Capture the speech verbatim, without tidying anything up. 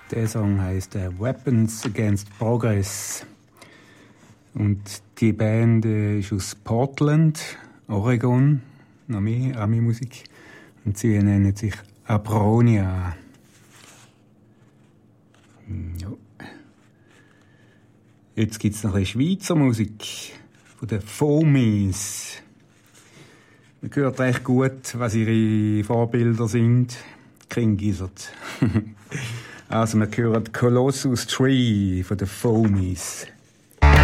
Der Song heißt äh, Weapons Against Progress. Und die Band äh, ist aus Portland, Oregon, noch mehr Ami-Musik. Und sie nennen sich Abronia. Ja. Jetzt gibt es noch ein bisschen Schweizer Musik von den Foamies. Man hört recht gut, was ihre Vorbilder sind. King Gizzard. Also, wir hören Colossus Tree von den Foamies.